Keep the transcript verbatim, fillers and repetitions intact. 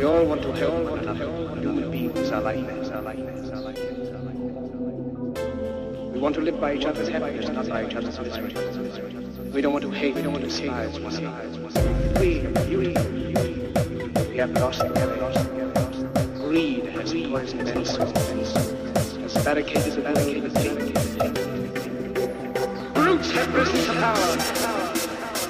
all want to help one another. Human beings are like that. Are like that. Are like that. Are like that. We want to live by each other's happiness, not by each other's misery. We don't want to hate. We don't want to despise one another. We, you, you, we have lost. We have lost. We have lost. Greed has poisoned men's souls. Has barricaded the barricaded pain. Brutes have risen to power.